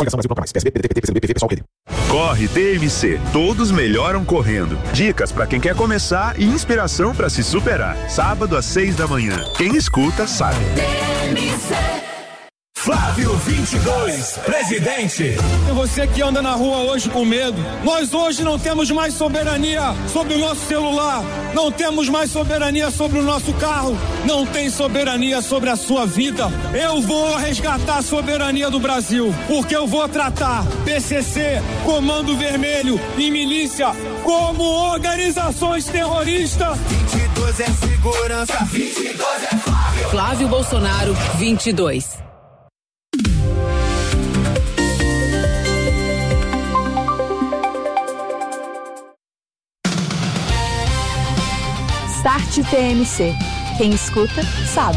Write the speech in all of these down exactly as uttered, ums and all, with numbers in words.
Corre T M C, todos melhoram correndo. Dicas para quem quer começar e inspiração para se superar. Sábado às seis da manhã. Quem escuta sabe. Flávio vinte e dois, presidente. E você que anda na rua hoje com medo, nós hoje não temos mais soberania sobre o nosso celular, não temos mais soberania sobre o nosso carro, não tem soberania sobre a sua vida. Eu vou resgatar a soberania do Brasil, porque eu vou tratar P C C, Comando Vermelho e milícia como organizações terroristas. vinte e dois é segurança, vinte e dois é Flávio. Flávio Bolsonaro, vinte e dois. Start T M C. Quem escuta, sabe.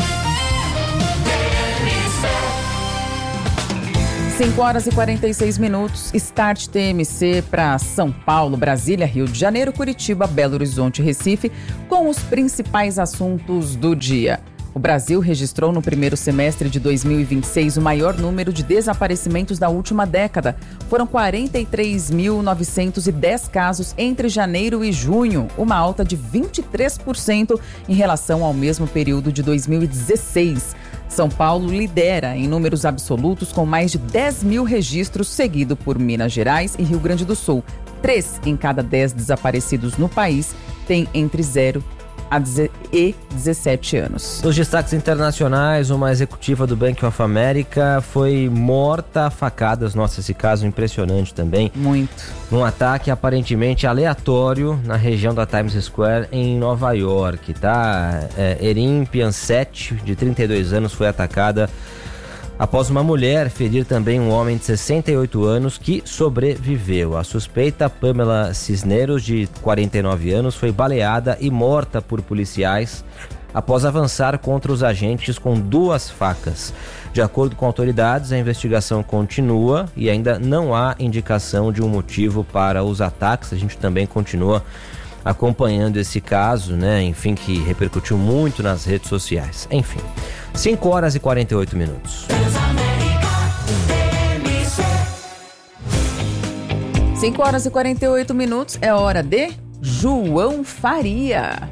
cinco horas e quarenta e seis minutos. Start T M C para São Paulo, Brasília, Rio de Janeiro, Curitiba, Belo Horizonte e Recife, com os principais assuntos do dia. O Brasil registrou no primeiro semestre de dois mil e vinte e seis o maior número de desaparecimentos da última década. Foram quarenta e três mil novecentos e dez casos entre janeiro e junho, uma alta de vinte e três por cento em relação ao mesmo período de dois mil e dezesseis. São Paulo lidera em números absolutos com mais de dez mil registros, seguido por Minas Gerais e Rio Grande do Sul. Três em cada dez desaparecidos no país têm entre zero e dezessete anos. Dos destaques internacionais, uma executiva do Bank of America foi morta a facadas. Nossa, esse caso impressionante também. Muito. Num ataque aparentemente aleatório na região da Times Square em Nova York, tá? É, Erin Piancett, de trinta e dois anos, foi atacada após uma mulher ferir também um homem de sessenta e oito anos que sobreviveu. A suspeita, Pamela Cisneros, de quarenta e nove anos, foi baleada e morta por policiais após avançar contra os agentes com duas facas. De acordo com autoridades, a investigação continua e ainda não há indicação de um motivo para os ataques. A gente também continua acompanhando esse caso, né? Enfim, que repercutiu muito nas redes sociais. Enfim, cinco horas e quarenta e oito minutos. cinco horas e quarenta e oito minutos, é hora de João Faria.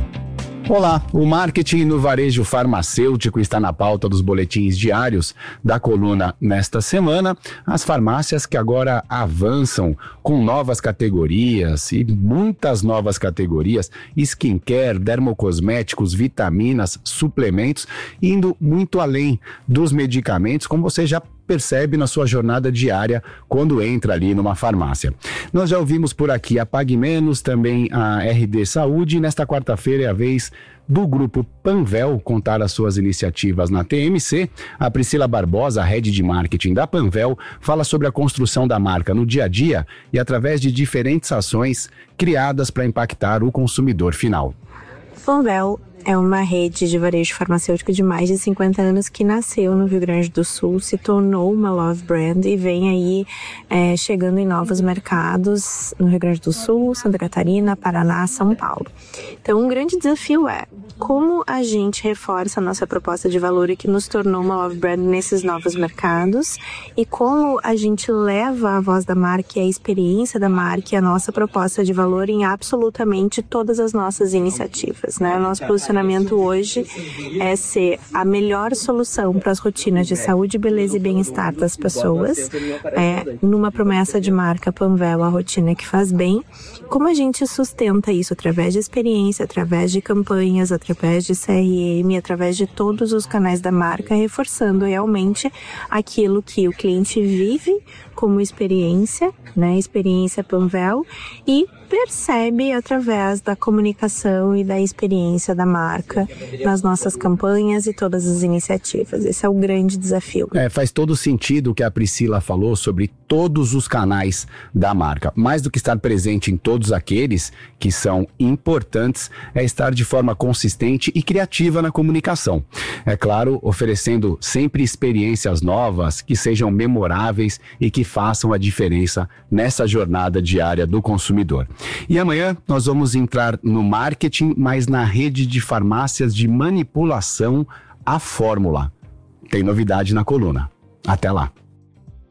Olá, o marketing no varejo farmacêutico está na pauta dos boletins diários da coluna nesta semana. As farmácias que agora avançam com novas categorias e muitas novas categorias, skincare, dermocosméticos, vitaminas, suplementos, indo muito além dos medicamentos, como você já percebe na sua jornada diária quando entra ali numa farmácia. Nós já ouvimos por aqui a Pague Menos, também a R D Saúde, e nesta quarta-feira é a vez do grupo Panvel contar as suas iniciativas na T M C. A Priscila Barbosa, head de marketing da Panvel, fala sobre a construção da marca no dia a dia e através de diferentes ações criadas para impactar o consumidor final. Panvel é uma rede de varejo farmacêutico de mais de cinquenta anos que nasceu no Rio Grande do Sul, se tornou uma love brand e vem aí é, chegando em novos mercados no Rio Grande do Sul, Santa Catarina, Paraná, São Paulo. Então, um grande desafio é como a gente reforça a nossa proposta de valor e que nos tornou uma love brand nesses novos mercados e como a gente leva a voz da marca e a experiência da marca e a nossa proposta de valor em absolutamente todas as nossas iniciativas, né? Nosso posicionamento hoje é ser a melhor solução para as rotinas de saúde, beleza e bem-estar das pessoas, é, numa promessa de marca Panvel, a rotina que faz bem. Como a gente sustenta isso através de experiência, através de campanhas, através de C R M, através de todos os canais da marca, reforçando realmente aquilo que o cliente vive como experiência, né, experiência Panvel, e percebe através da comunicação e da experiência da marca nas nossas campanhas e todas as iniciativas. Esse é o grande desafio. É, faz todo sentido o que a Priscila falou sobre todos os canais da marca. Mais do que estar presente em todos aqueles que são importantes, é estar de forma consistente e criativa na comunicação. É claro, oferecendo sempre experiências novas que sejam memoráveis e que façam a diferença nessa jornada diária do consumidor. E amanhã nós vamos entrar no marketing, mas na rede de farmácias de manipulação, a Fórmula. Tem novidade na coluna. Até lá.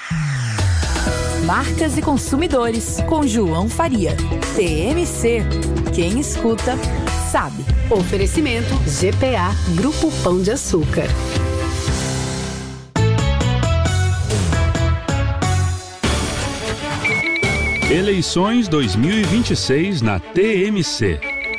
Marcas e consumidores, com João Faria. T M C. Quem escuta, sabe. Oferecimento G P A, Grupo Pão de Açúcar. Eleições dois mil e vinte e seis na T M C.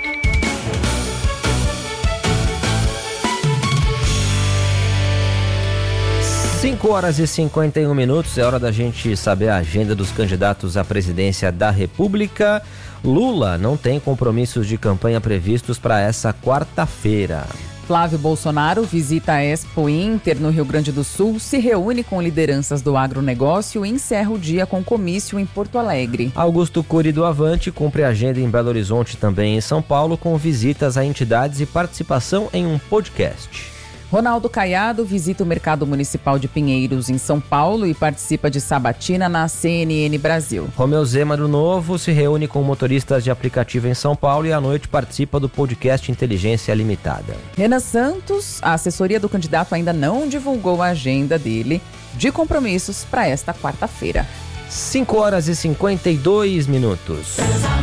cinco horas e cinquenta e um minutos, é hora da gente saber a agenda dos candidatos à presidência da República. Lula não tem compromissos de campanha previstos para essa quarta-feira. Flávio Bolsonaro visita a Expo Inter no Rio Grande do Sul, se reúne com lideranças do agronegócio e encerra o dia com comício em Porto Alegre. Augusto Cury do Avante cumpre a agenda em Belo Horizonte, também em São Paulo, com visitas a entidades e participação em um podcast. Ronaldo Caiado visita o Mercado Municipal de Pinheiros, em São Paulo, e participa de sabatina na C N N Brasil. Romeu Zema do Novo se reúne com motoristas de aplicativo em São Paulo e à noite participa do podcast Inteligência Limitada. Renan Santos, a assessoria do candidato ainda não divulgou a agenda dele de compromissos para esta quarta-feira. cinco horas e cinquenta e dois minutos.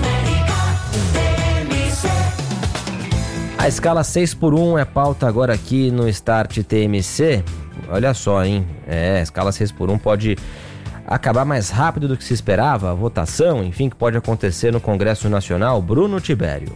A escala seis por um é pauta agora aqui no Start T M C. Olha só, hein? É, a escala seis por um pode acabar mais rápido do que se esperava. A votação, enfim, que pode acontecer no Congresso Nacional. Bruno Tibério.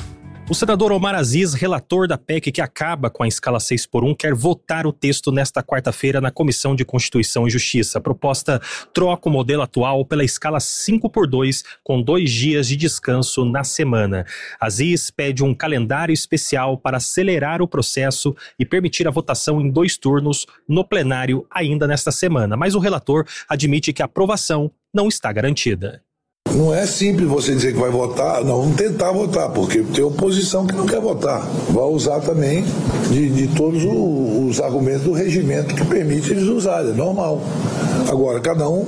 O senador Omar Aziz, relator da P E C que acaba com a escala seis por um, quer votar o texto nesta quarta-feira na Comissão de Constituição e Justiça. A proposta troca o modelo atual pela escala cinco por dois, com dois dias de descanso na semana. Aziz pede um calendário especial para acelerar o processo e permitir a votação em dois turnos no plenário ainda nesta semana. Mas o relator admite que a aprovação não está garantida. Não é simples você dizer que vai votar, não, vamos tentar votar, porque tem oposição que não quer votar. Vai usar também de, de todos os, os argumentos do regimento que permite eles usarem, é normal. Agora, cada um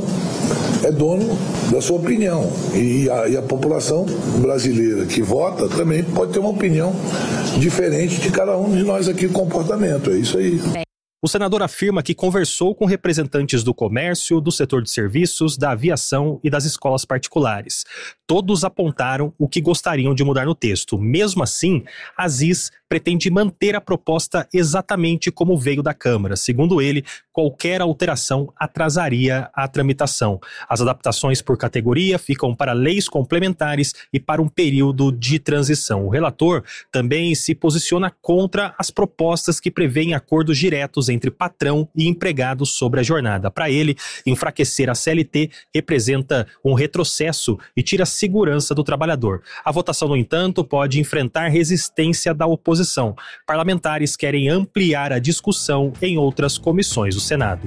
é dono da sua opinião e a, e a população brasileira que vota também pode ter uma opinião diferente de cada um de nós aqui, comportamento, é isso aí. O senador afirma que conversou com representantes do comércio, do setor de serviços, da aviação e das escolas particulares. Todos apontaram o que gostariam de mudar no texto. Mesmo assim, Aziz pretende manter a proposta exatamente como veio da Câmara. Segundo ele, qualquer alteração atrasaria a tramitação. As adaptações por categoria ficam para leis complementares e para um período de transição. O relator também se posiciona contra as propostas que prevêem acordos diretos entre patrão e empregado sobre a jornada. Para ele, enfraquecer a C L T representa um retrocesso e tira a segurança do trabalhador. A votação, no entanto, pode enfrentar resistência da oposição. Parlamentares querem ampliar a discussão em outras comissões do Senado.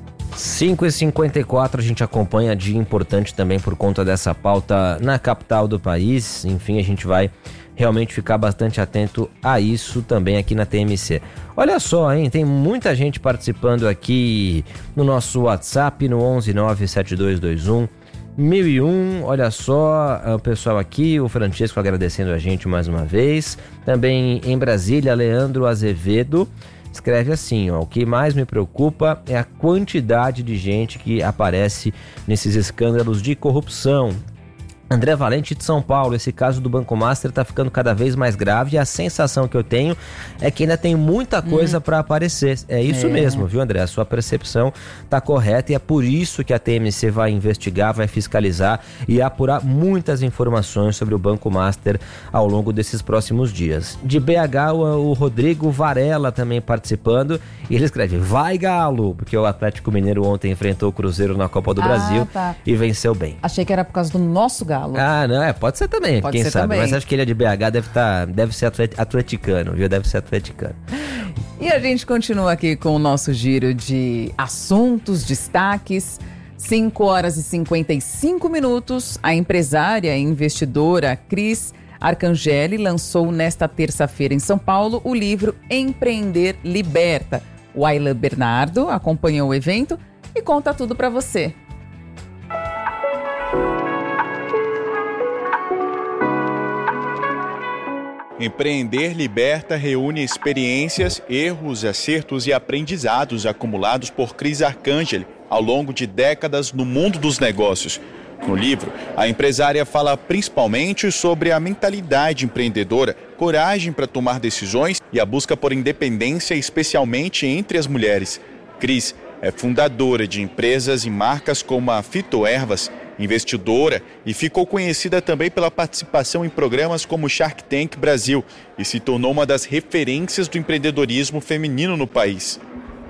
cinco e cinquenta e quatro, a gente acompanha dia importante também por conta dessa pauta na capital do país. Enfim, a gente vai realmente ficar bastante atento a isso também aqui na T M C. Olha só, hein, tem muita gente participando aqui no nosso WhatsApp, no onze nove sete dois dois um mil e um. Olha só, o pessoal aqui, o Francisco agradecendo a gente mais uma vez. Também em Brasília, Leandro Azevedo escreve assim, ó: o que mais me preocupa é a quantidade de gente que aparece nesses escândalos de corrupção. André Valente de São Paulo, esse caso do Banco Master está ficando cada vez mais grave e a sensação que eu tenho é que ainda tem muita coisa hum. para aparecer. É isso é. mesmo, viu, André? A sua percepção está correta e é por isso que a T M C vai investigar, vai fiscalizar e apurar muitas informações sobre o Banco Master ao longo desses próximos dias. De B H, o Rodrigo Varela também participando e ele escreve: vai Galo, porque o Atlético Mineiro ontem enfrentou o Cruzeiro na Copa do ah, Brasil tá. e venceu bem. Achei que era por causa do nosso Galo. Ah, não, é, pode ser também, pode quem ser sabe, também. Mas acho que ele é de B H, deve, tá, deve ser atleticano, viu? Deve ser atleticano. E a gente continua aqui com o nosso giro de assuntos, destaques. cinco horas e cinquenta e cinco minutos, a empresária e investidora Cris Arcangeli lançou nesta terça-feira em São Paulo o livro Empreender Liberta. O Aylan Bernardo acompanhou o evento e conta tudo para você. Empreender Liberta reúne experiências, erros, acertos e aprendizados acumulados por Cris Arcangeli, ao longo de décadas no mundo dos negócios. No livro, a empresária fala principalmente sobre a mentalidade empreendedora, coragem para tomar decisões e a busca por independência, especialmente entre as mulheres. Cris é fundadora de empresas e marcas como a Fitoervas, investidora e ficou conhecida também pela participação em programas como Shark Tank Brasil e se tornou uma das referências do empreendedorismo feminino no país.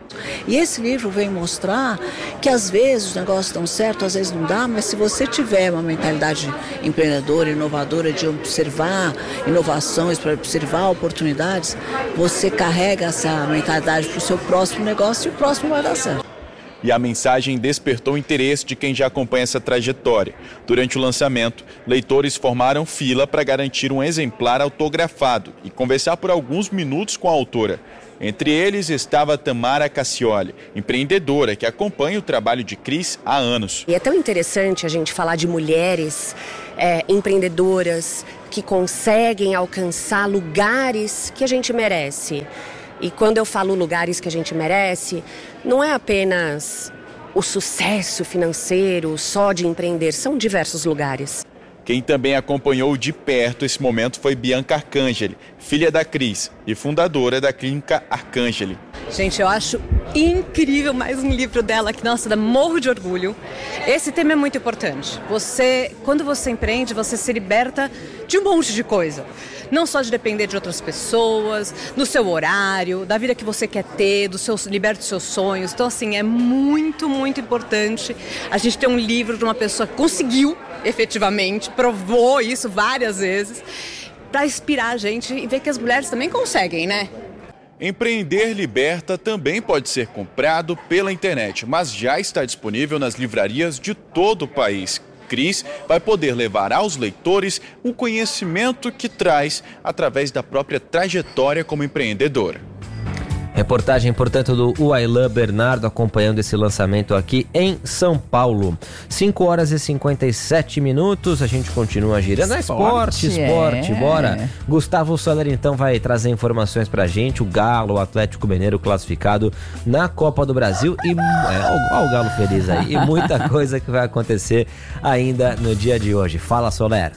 E esse livro vem mostrar que às vezes os negócios dão certo, às vezes não dá, mas se você tiver uma mentalidade empreendedora, inovadora, de observar inovações, para observar oportunidades, você carrega essa mentalidade para o seu próximo negócio e o próximo vai dar certo. E a mensagem despertou o interesse de quem já acompanha essa trajetória. Durante o lançamento, leitores formaram fila para garantir um exemplar autografado e conversar por alguns minutos com a autora. Entre eles estava Tamara Cassioli, empreendedora que acompanha o trabalho de Cris há anos. E é tão interessante a gente falar de mulheres é, empreendedoras que conseguem alcançar lugares que a gente merece. E quando eu falo lugares que a gente merece, não é apenas o sucesso financeiro só de empreender, são diversos lugares. Quem também acompanhou de perto esse momento foi Bianca Arcangeli, filha da Cris e fundadora da Clínica Arcangeli. Gente, eu acho incrível mais um livro dela que, nossa, dá morro de orgulho. Esse tema é muito importante. Você, quando você empreende, você se liberta de um monte de coisa. Não só de depender de outras pessoas, do seu horário, da vida que você quer ter, do seu, liberta dos seus sonhos. Então, assim, é muito, muito importante a gente ter um livro de uma pessoa que conseguiu, efetivamente, provou isso várias vezes, para inspirar a gente e ver que as mulheres também conseguem, né? Empreender Liberta também pode ser comprado pela internet, mas já está disponível nas livrarias de todo o país. Cris vai poder levar aos leitores o conhecimento que traz através da própria trajetória como empreendedora. Reportagem, portanto, do Uailan Bernardo acompanhando esse lançamento aqui em São Paulo. cinco horas e cinquenta e sete minutos, a gente continua girando. Esporte, esporte, esporte, é. Bora. Gustavo Soler, então, vai trazer informações pra gente. O Galo, o Atlético Mineiro classificado na Copa do Brasil. E é, olha o Galo feliz aí. E muita coisa que vai acontecer ainda no dia de hoje. Fala, Soler.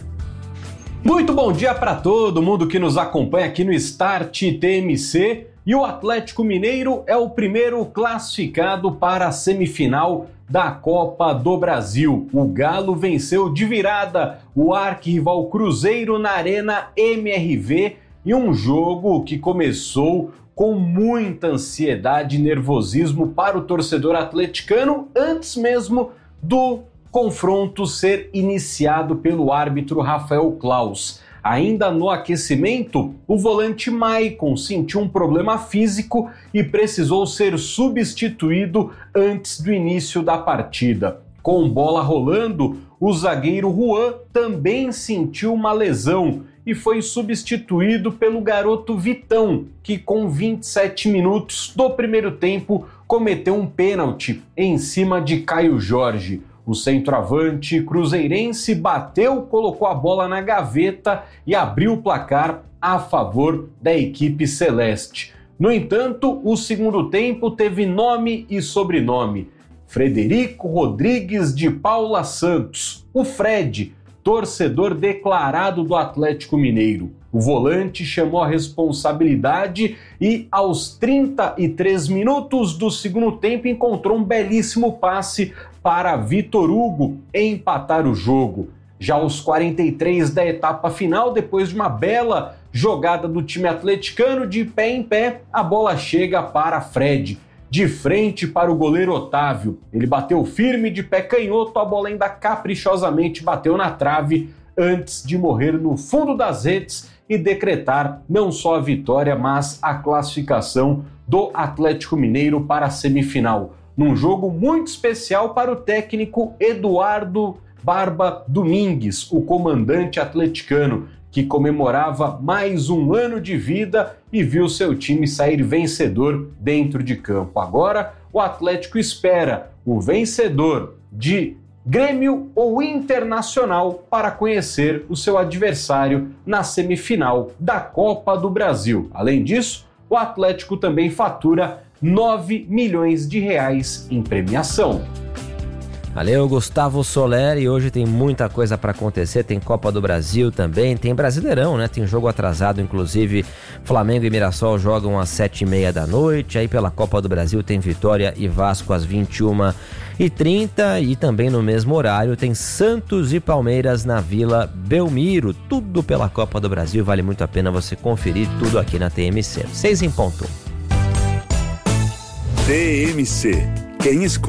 Muito bom dia para todo mundo que nos acompanha aqui no Start T M C. E o Atlético Mineiro é o primeiro classificado para a semifinal da Copa do Brasil. O Galo venceu de virada o arquirrival Cruzeiro na Arena M R V em um jogo que começou com muita ansiedade e nervosismo para o torcedor atleticano antes mesmo do confronto ser iniciado pelo árbitro Rafael Claus. Ainda no aquecimento, o volante Maicon sentiu um problema físico e precisou ser substituído antes do início da partida. Com bola rolando, o zagueiro Juan também sentiu uma lesão e foi substituído pelo garoto Vitão, que com vinte e sete minutos do primeiro tempo cometeu um pênalti em cima de Caio Jorge. O centroavante cruzeirense bateu, colocou a bola na gaveta e abriu o placar a favor da equipe celeste. No entanto, o segundo tempo teve nome e sobrenome. Frederico Rodrigues de Paula Santos, o Fred, torcedor declarado do Atlético Mineiro. O volante chamou a responsabilidade e, aos trinta e três minutos do segundo tempo, encontrou um belíssimo passe para Vitor Hugo empatar o jogo. Já aos quarenta e três da etapa final, depois de uma bela jogada do time atleticano, de pé em pé, a bola chega para Fred, de frente para o goleiro Otávio. Ele bateu firme de pé canhoto, a bola ainda caprichosamente bateu na trave antes de morrer no fundo das redes e decretar não só a vitória, mas a classificação do Atlético Mineiro para a semifinal. Num jogo muito especial para o técnico Eduardo Barba Domingues, o comandante atleticano, que comemorava mais um ano de vida e viu seu time sair vencedor dentro de campo. Agora, o Atlético espera o vencedor de Grêmio ou Internacional para conhecer o seu adversário na semifinal da Copa do Brasil. Além disso, o Atlético também fatura nove milhões de reais em premiação. Valeu, Gustavo Soler, e hoje tem muita coisa para acontecer, tem Copa do Brasil também, tem Brasileirão, né? Tem jogo atrasado, inclusive Flamengo e Mirassol jogam às sete e meia da noite, aí pela Copa do Brasil tem Vitória e Vasco às vinte e uma e trinta, e também no mesmo horário tem Santos e Palmeiras na Vila Belmiro, tudo pela Copa do Brasil, vale muito a pena você conferir tudo aqui na T M C. Seis em ponto. T M C, quem escuta